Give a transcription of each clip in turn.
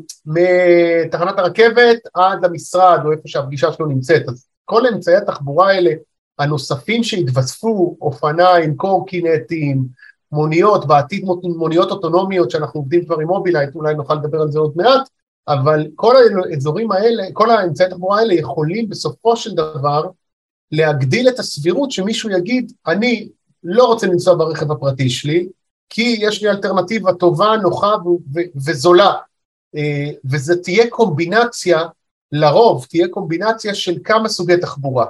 מתחנת הרכבת עד למשרד, או איפה שהפגישה שלו נמצאת. אז כל אמצעי התחבורה האלה, הנוספים שהתווספו, אופניים, קורקינטים, מוניות, בעתיד מוניות אוטונומיות, שאנחנו עובדים כבר עם מובילאיי, אולי נוכל לדבר על זה עוד מעט, אבל כל האזורים האלה, כל האמצעי התחבורה האלה יכולים בסופו של דבר, להגדיל את הסבירות שמישהו יגיד, אני לא רוצה לנסוע ברכב הפרטי שלי, כי יש לי אלטרנטיבה טובה, נוחה וזולה, וזה תהיה קומבינציה, לרוב תהיה קומבינציה של כמה סוגי תחבורה.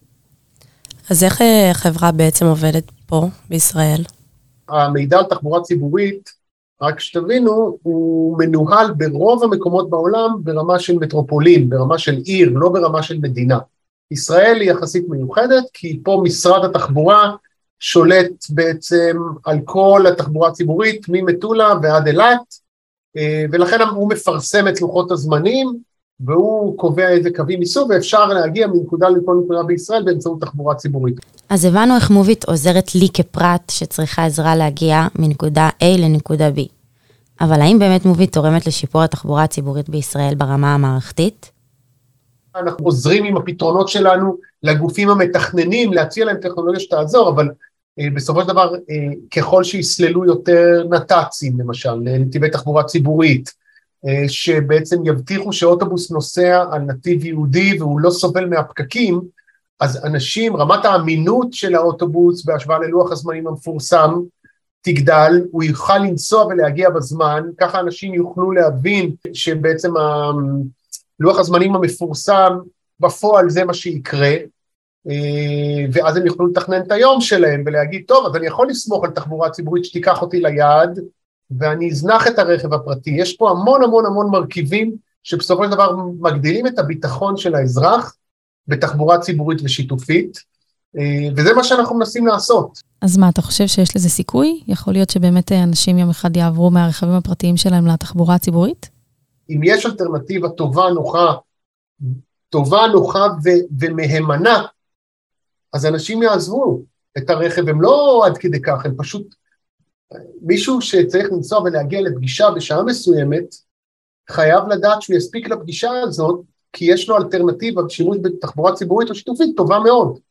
אז איך חברה בעצם עובדת פה בישראל? המידע על תחבורה ציבורית, רק שתבינו, הוא מנוהל ברוב המקומות בעולם ברמה של מטרופולין, ברמה של עיר, לא ברמה של מדינה. ישראל היא יחסית מיוחדת, כי פה משרד התחבורה שולט בעצם על כל התחבורה הציבורית, ממטולה ועד אילת, ולכן הוא מפרסם את לוחות הזמנים, והוא קובע איזה קווים ייסעו, ואפשר להגיע מנקודה לכל נקודה בישראל באמצעות תחבורה ציבורית. אז הבנו איך מוביט עוזרת לי כפרט שצריכה עזרה להגיע מנקודה A לנקודה B. אבל האם באמת מוביט תורמת לשיפור התחבורה הציבורית בישראל ברמה המערכתית? אנחנו עוזרים עם הפתרונות שלנו לגופים המתכננים, להציע להם טכנולוגיה שתעזור, אבל בסופו של דבר, ככל שיסללו יותר נת"צים, למשל, נתיבי תחבורה ציבורית, שבעצם יבטיחו שאוטובוס נוסע על נתיב יהודי והוא לא סובל מהפקקים, אז אנשים, רמת האמינות של האוטובוס בהשוואה ללוח הזמנים המפורסם, תגדל, הוא יוכל לנסוע ולהגיע בזמן, ככה אנשים יוכלו להבין שבעצם לוח הזמנים המפורסם, בפועל זה מה שיקרה, ואז הם יוכלו לתכנן את היום שלהם, ולהגיד, טוב, אז אני יכול לסמוך על תחבורה ציבורית שתיקח אותי ליעד, ואני אזנח את הרכב הפרטי. יש פה המון המון המון מרכיבים, שבסופו של דבר מגדילים את הביטחון של האזרח, בתחבורה ציבורית ושיתופית, וזה מה שאנחנו מנסים לעשות. אז מה, אתה חושב שיש לזה סיכוי? יכול להיות שבאמת אנשים יום אחד יעברו מהרכבים הפרטיים שלהם לתחבורה הציבורית? אם יש אלטרנטיבה טובה, נוחה ומהימנה, אז אנשים יעזבו את הרכב, הם לא עד כדי כך, הם פשוט, מישהו שצריך לנסוע ולהגיע לפגישה בשעה מסוימת, חייב לדעת שהוא יספיק לפגישה הזאת, כי יש לו אלטרנטיבה בשימוש בתחבורה ציבורית או שיתופית טובה מאוד.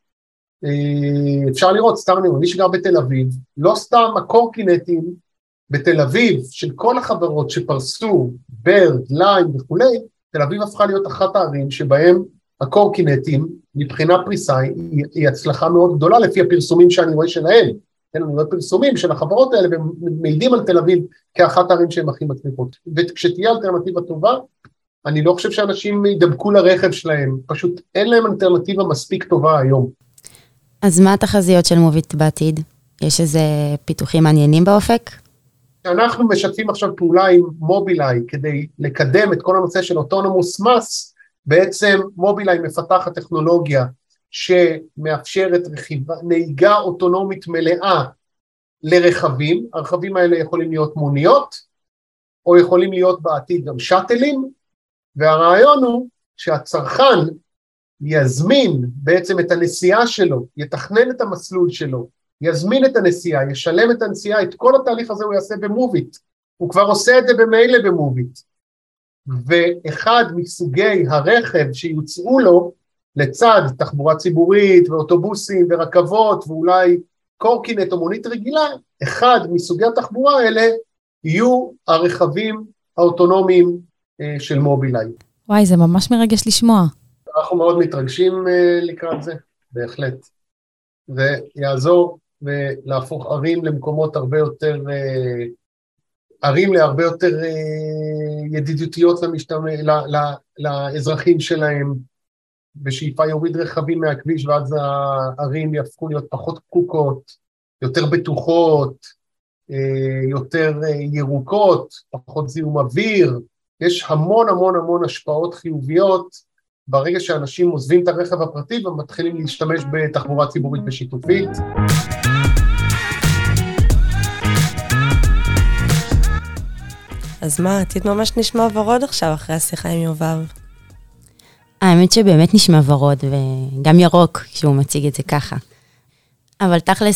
אפשר לראות, סתם אני אומר, מי שגר בתל אביב, לא סתם הקורקינטים בתל אביב, של כל החברות שפרסו, ברד, ליין וכו', תל אביב הפכה להיות אחת הערים שבהם הקורקינטים, מבחינה פריסה, היא הצלחה מאוד גדולה, לפי הפרסומים שאני רואה שלהם. אני רואה פרסומים של החברות האלה, והם מעידים על תל אביב כאחת הערים שהן הכי מצליחות. וכשתהיה אלטרנטיבה טובה, אני לא חושב שאנשים ידבקו לרכב שלהם, פשוט אין להם אלטרנטיבה מספיק טובה היום. אז מה התחזיות של מוביט בעתיד? יש איזה פיתוחים מעניינים באופק? אנחנו משתפים עכשיו פעולה עם מובילאיי, כדי לקדם את כל הנושא של אוטונומוס מס, בעצם מובילאיי מפתחת טכנולוגיה, שמאפשרת נהיגה אוטונומית מלאה לרכבים, הרכבים האלה יכולים להיות מוניות, או יכולים להיות בעתיד גם שטלים, והרעיון הוא שהצרכן יזמין בעצם את הנסיעה שלו, יתכנן את המסלול שלו, יזמין את הנסיעה, ישלם את הנסיעה, את כל התהליך הזה הוא יעשה במוביט, הוא כבר עושה את זה במילא במוביט, ואחד מסוגי הרכב שיוצאו לו, לצד תחבורה ציבורית ואוטובוסים ורכבות ואולי קורקינט או מונית רגילה, אחד מסוגי התחבורה האלה יהיו הרכבים האוטונומיים של מובילאיי. וואי, זה ממש מרגש לשמוע. אנחנו מאוד מתרגשים לקראת זה, בהחלט. זה יעזור ולהפוך ערים למקומות הרבה יותר, ערים להרבה יותר ידידותיות לאזרחים שלהם, בשאיפה יוריד רכבים מהכביש, ואז הערים יהפכו להיות פחות פקוקות, יותר בטוחות, יותר ירוקות, פחות זיהום אוויר. יש המון המון המון השפעות חיוביות, ברגע שאנשים עוזבים את הרכב הפרטי, ומתחילים להשתמש בתחבורה ציבורית ושיתופית. אז מה, עתיד ממש נשמע ורוד עכשיו, אחרי השיחה עם יובב. האמת שבאמת נשמע ורוד, וגם ירוק, כשהוא מציג את זה ככה. אבל תכלס,